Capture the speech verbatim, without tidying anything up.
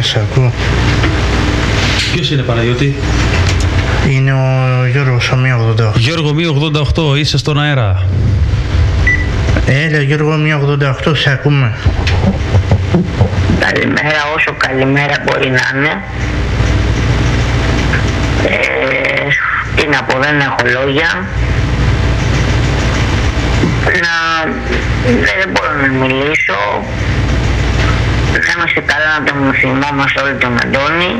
Ναι, σ' ακούω. Ποιος είναι, Παναγιώτη? Είναι ο Γιώργος ο μία ογδόντα οκτώ. Γιώργο μία ογδόντα οκτώ, είσαι στον αέρα. Έλα Γιώργο μία ογδόντα οκτώ, σε ακούμε. Καλημέρα, όσο καλημέρα μπορεί να είναι. Ε, τι να πω, δεν έχω λόγια. Να, δεν μπορώ να μιλήσω. Να είμαστε καλά, να τον θυμάμαστε όλοι τον Αντώνη.